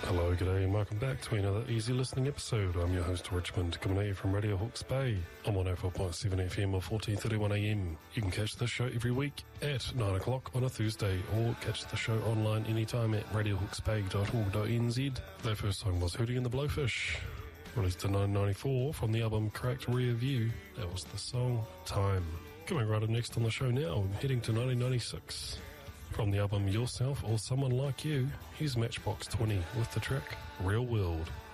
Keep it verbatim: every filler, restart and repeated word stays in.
Hello, g'day, and welcome back to another easy listening episode. I'm your host, Richmond, coming at you from Radio Hawke's Bay. I'm on one oh four point seven F M or fourteen thirty-one A M. You can catch this show every week at nine o'clock on a Thursday, or catch the show online anytime at radio hawkes bay dot org dot n z. Their first song was Hootie and the Blowfish, released in nineteen ninety-four from the album Cracked Rear View. That was the song Time. Coming right up next on the show now, I'm heading to nineteen ninety-six. From the album Yourself or Someone Like You, here's Matchbox twenty with the track Real World.